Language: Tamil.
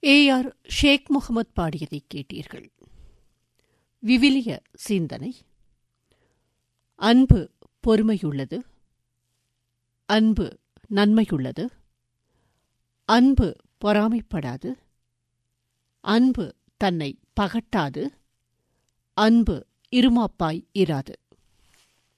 ஏ.ஆர். ஷேக் முகமது பாடியதை கேட்டீர்கள். விவிலிய சிந்தனை. அன்பு பொறுமையுள்ளது, அன்பு நன்மையுள்ளது, அன்பு பொறாமைப்படாது, அன்பு தன்னை பகட்டாது, அன்பு இருமாப்பாய் இராது.